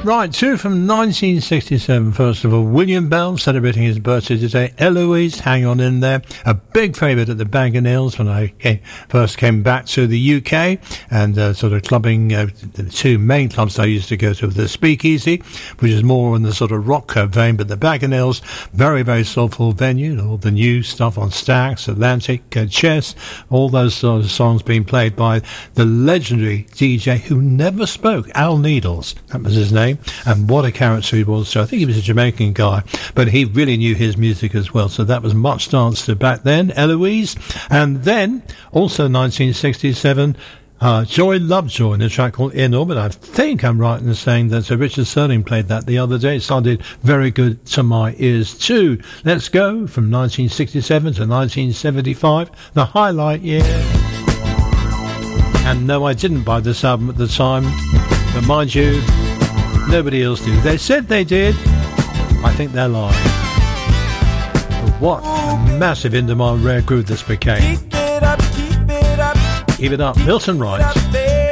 Right, two from 1967. First of all, William Bell celebrating his birthday today. Eloise, Hang On In There. A big favourite at the Bag o' Nails when I first came back to the UK and sort of clubbing. The two main clubs I used to go to, the Speakeasy, which is more in the sort of rock vein, but the Bag o' Nails, very, very soulful venue. All the new stuff on Stax, Atlantic, Chess, all those sort of songs being played by the legendary DJ who never spoke, Al Needles. That was his name. And what a character he was. So I think he was a Jamaican guy, but he really knew his music as well. So that was much danced to back then, Eloise. And then, also 1967, Joy Lovejoy in a track called In Orbit. I think I'm right in saying that Richard Sterling played that the other day. It sounded very good to my ears too. Let's go from 1967 to 1975, the highlight year. And no, I didn't buy this album at the time, but mind you, nobody else did. They said they did. I think they're lying. But what a massive in-demand rare groove this became. Keep it up, keep it up. Keep it up. Milton Wright.